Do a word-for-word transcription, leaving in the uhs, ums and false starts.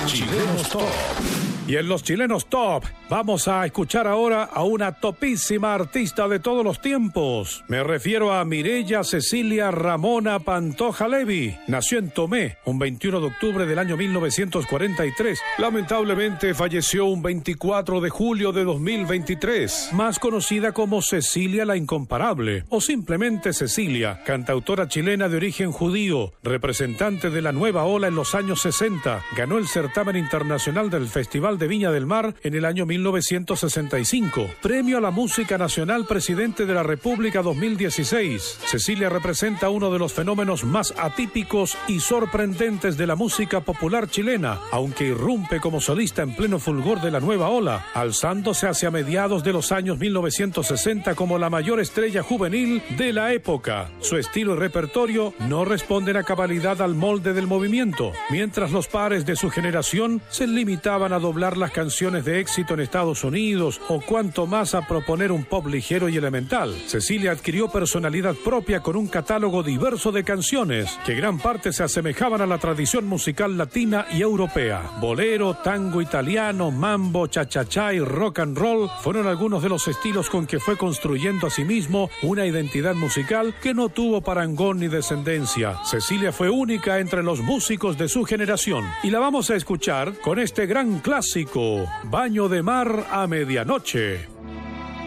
Chilenos Top. Y en los Chilenos Top vamos a escuchar ahora a una topísima artista de todos los tiempos. Me refiero a Mireya Cecilia Ramona Pantoja Levi. Nació en Tomé un veintiuno de octubre del año mil novecientos cuarenta y tres. Lamentablemente falleció un veinticuatro de julio de dos mil veintitrés. Más conocida como Cecilia la Incomparable o simplemente Cecilia, cantautora chilena de origen judío, representante de la nueva ola en los años sesenta. Ganó el certamen internacional del Festival de Viña del Mar en el año mil novecientos sesenta y cinco. Premio a la Música Nacional Presidente de la República dos mil dieciséis. Cecilia representa uno de los fenómenos más atípicos y sorprendentes de la música popular chilena, aunque irrumpe como solista en pleno fulgor de la nueva ola, alzándose hacia mediados de los años mil novecientos sesenta como la mayor estrella juvenil de la época. Su estilo y repertorio no responden a cabalidad al molde del movimiento, mientras los pares de su generación se limitaban a doblar las canciones de éxito en Estados Unidos o cuanto más a proponer un pop ligero y elemental. Cecilia adquirió personalidad propia con un catálogo diverso de canciones que gran parte se asemejaban a la tradición musical latina y europea. Bolero, tango italiano, mambo, cha-cha-cha y rock and roll fueron algunos de los estilos con que fue construyendo a sí mismo una identidad musical que no tuvo parangón ni descendencia. Cecilia fue única entre los músicos de su generación y la vamos a escuchar con este gran clásico, Baño de Mar a Medianoche.